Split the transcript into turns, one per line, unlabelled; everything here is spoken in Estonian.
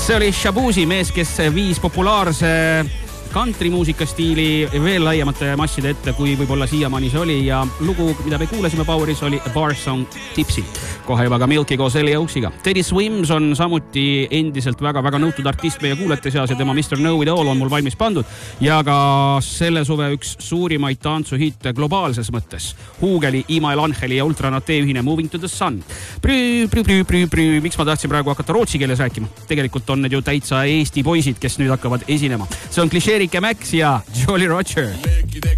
See oli Shabuzi mees, kes viis populaarse countrymuusika stiili veel laiemate masside ette, kui võib-olla siiamaani see oli ja lugu, mida me kuulasime Poweris, oli Bar Song Tipsy. Kohe juba ka Milky koos Ellie Oaksiga. Teddy Swims on samuti endiselt väga nõutud artist meie kuulete seas ja tema Mr. Know It All on mul valmis pandud ja ka selle suve üks suurimaid tantsuhitte globaalses mõttes. Huugeli, Imael Angeli ja Ultranate ühine Moving to the Sun. Miks ma tahtsin praegu hakata rootsi keeles rääkima? Tegelikult on need ju täitsa Eesti poisid, kes nüüd hakkavad esinema. See on klišeerike Max ja Jolly Roger.